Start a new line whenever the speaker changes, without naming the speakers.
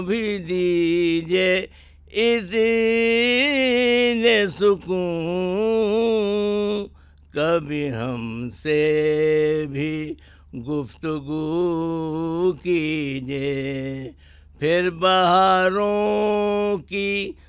भी दीजिए इसीने सुकून, कभी हमसे भी गुफ्तगू कीजिए। फिर बहारों की